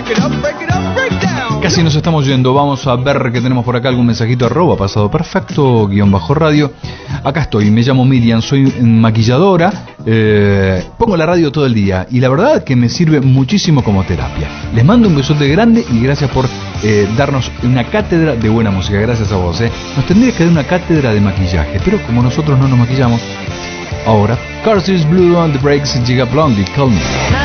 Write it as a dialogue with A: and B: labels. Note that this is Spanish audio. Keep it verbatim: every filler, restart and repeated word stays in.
A: Casi nos estamos yendo, vamos a ver que tenemos por acá algún mensajito. Arroba pasado perfecto, guión bajo radio. Acá estoy, me llamo Miriam, soy maquilladora, eh, pongo la radio todo el día y la verdad que me sirve muchísimo como terapia. Les mando un besote grande y gracias por eh, darnos una cátedra de buena música. Gracias a vos, eh. Nos tendría que dar una cátedra de maquillaje, pero como nosotros no nos maquillamos, ahora Cars is Blue on the Brakes, llega Blondie, Call Me.